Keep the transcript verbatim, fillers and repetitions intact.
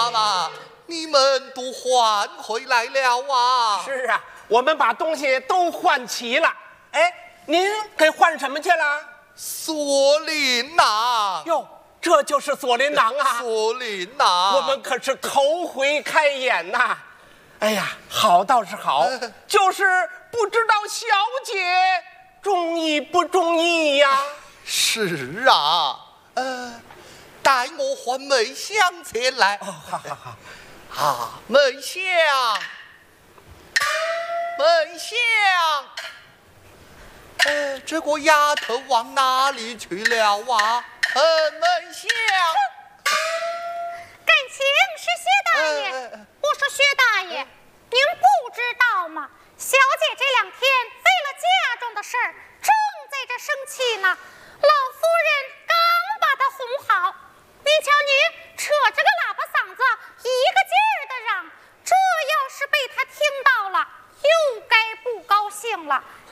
妈妈，你们都还回来了啊？ 是啊，我们把东西都换齐了。哎，您给换什么去了？ 锁麟囊。 哟，这就是锁麟囊啊！ 锁麟囊， 我们可是头回开眼呐。哎呀，好倒是好，就是不知道小姐中意不中意呀？ 是啊，呃，待我唤梅香前来。 哦，好好好。 啊，梅香，梅香，呃，这个丫头往哪里去了啊？呃，梅香， 感情是薛大爷， 呃、 我说薛大爷，您不知道吗？小姐这两天为了嫁妆的事儿，正在这生气呢。老夫人刚把她哄好，你瞧你扯着个喇叭嗓子，一个劲儿的嚷，这要是被她听到了，又该不高兴了。